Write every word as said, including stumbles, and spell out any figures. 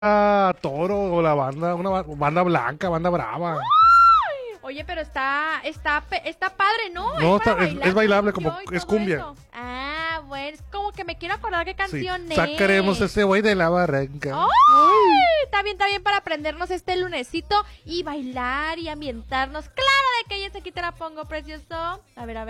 Toro o la banda, una ba- banda blanca, banda brava. Oye, pero está, está, pe- está padre, ¿no? No, Es, para está- es- bailar es bailable, con como- yo y es todo cumbia. eso. Ah, bueno, es como que me quiero acordar qué Sí. canción es. Sacaremos ese güey de la barranca. ¡Ay! Está bien, está bien para aprendernos este lunesito y bailar y ambientarnos. Claro de que ella aquí te la pongo, precioso. A ver, a ver.